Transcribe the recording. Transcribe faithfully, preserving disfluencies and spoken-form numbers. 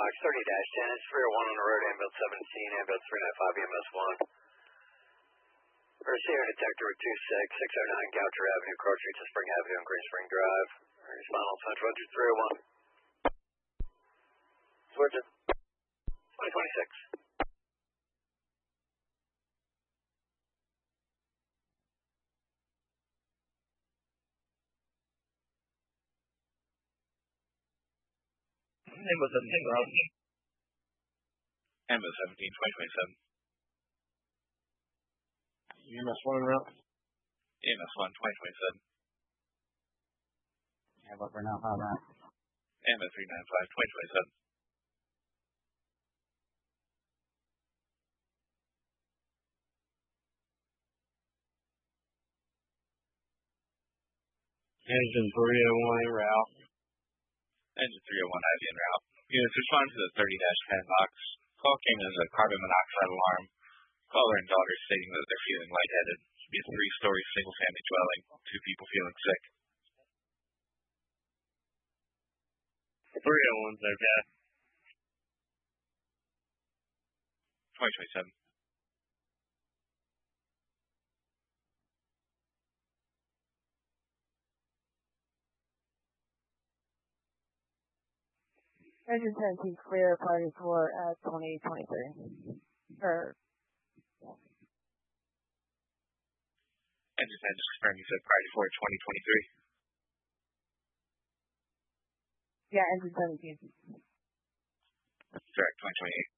Fox thirty dash ten, it's three oh one on the road, ambulance seventeen, ambulance three nine five, E M S one. First air detector with two six, six oh nine Goucher Avenue, crossing to Spring Avenue on Green Spring Drive. Respond on Central Roger three oh one. Switching. twenty twenty-six. Ambulance seventeen, route. Ambulance seventeen, twenty twenty-seven. E M S one en route. E M S one, twenty twenty-seven. Have up right now, how about? Ambulance three nine five, twenty twenty-seven. Engine three oh one en route. Engine three oh one I V en route. Units respond to the thirty dash ten box. Call came as a carbon monoxide alarm. Caller and daughter stating that they're feeling lightheaded. Should be a three-story single-family dwelling. Two people feeling sick. three oh one's okay. twenty twenty-seven. Engine seventeen clear, party four at twenty twenty-three. Or Engine ten just confirmed you said priority four at twenty twenty-three. yeah, engine seventeen. Correct, twenty twenty-eight.